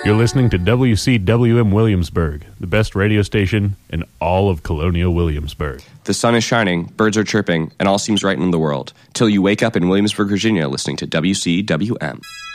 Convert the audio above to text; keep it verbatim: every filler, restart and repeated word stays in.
You're listening to W C W M Williamsburg, the best radio station in all of colonial Williamsburg. The sun is shining, birds are chirping, and all seems right in the world, till you wake up in Williamsburg, Virginia, listening to W C W M.